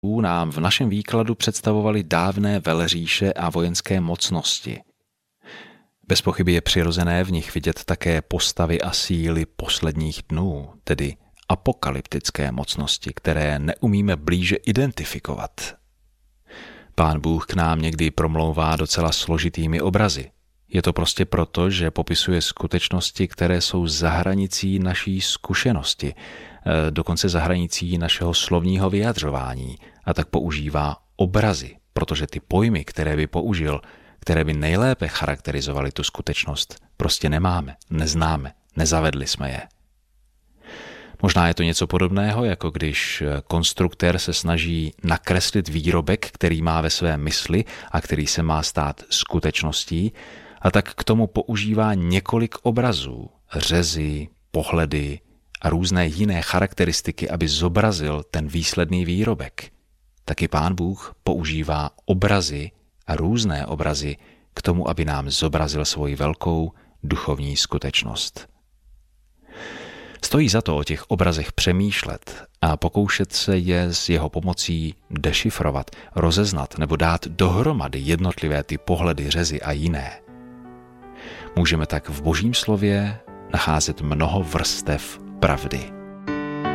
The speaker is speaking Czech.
nám v našem výkladu představovaly dávné velříše a vojenské mocnosti. Bez pochyby je přirozené v nich vidět také postavy a síly posledních dnů, tedy apokalyptické mocnosti, které neumíme blíže identifikovat. Pán Bůh k nám někdy promlouvá docela složitými obrazy. Je to prostě proto, že popisuje skutečnosti, které jsou za hranicí naší zkušenosti, dokonce za hranicí našeho slovního vyjadřování, a tak používá obrazy, protože ty pojmy, které by použil, které by nejlépe charakterizovaly tu skutečnost, prostě nemáme, neznáme, nezavedli jsme je. Možná je to něco podobného, jako když konstruktér se snaží nakreslit výrobek, který má ve své mysli a který se má stát skutečností, a tak k tomu používá několik obrazů, řezy, pohledy a různé jiné charakteristiky, aby zobrazil ten výsledný výrobek. Taky Pán Bůh používá obrazy a různé obrazy k tomu, aby nám zobrazil svoji velkou duchovní skutečnost. Stojí za to o těch obrazech přemýšlet a pokoušet se je s jeho pomocí dešifrovat, rozeznat nebo dát dohromady jednotlivé ty pohledy, řezy a jiné. Můžeme tak v Božím slově nacházet mnoho vrstev pravdy.